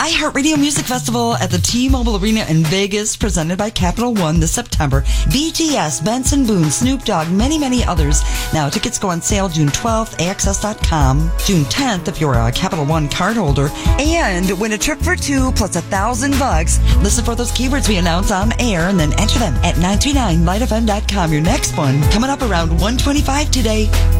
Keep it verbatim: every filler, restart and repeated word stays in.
iHeartRadio Music Festival at the T-Mobile Arena in Vegas, presented by Capital One this September. B T S, Benson Boone, Snoop Dogg, many, many others. Now, tickets go on sale June twelfth, A X S dot com. June tenth, if you're a Capital One card holder. And win a trip for two plus a thousand bucks. Listen for those keywords we announce on air and then enter them at nine two nine light f m dot com. Your next one coming up around one twenty-five today.